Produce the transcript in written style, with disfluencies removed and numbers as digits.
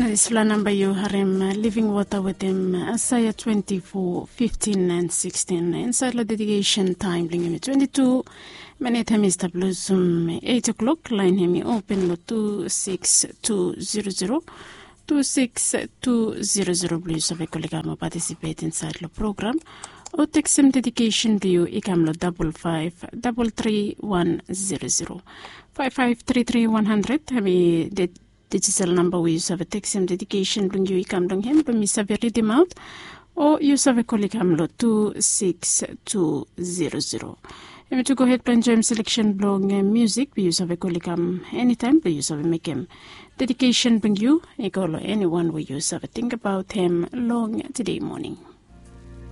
This number you harem living water with them Isaiah 24:15 and 16. Inside the dedication time bring 22 minute time is the blues 8 o'clock line hemi open lo 26200 26200 blues of a colleague participate inside the program. O text some dedication view ikam lo 5533100 5533 hemi digital number we use of a text some dedication bring you ikam long him but miss a very dim out or use of a colleague lo 26200. And to go ahead and enjoy selection blog music we use of a colleague anytime we use of a make him dedication bring you a call anyone we use of a think about him long today morning.